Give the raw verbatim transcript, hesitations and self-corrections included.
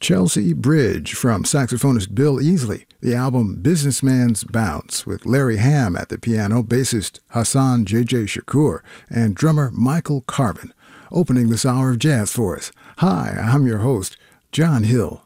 Chelsea Bridge from saxophonist Bill Easley, the album Businessman's Bounce with Larry Hamm at the piano, bassist Hassan J J Shakur, and drummer Michael Carbon, opening this hour of jazz for us. Hi, I'm your host, John Hill.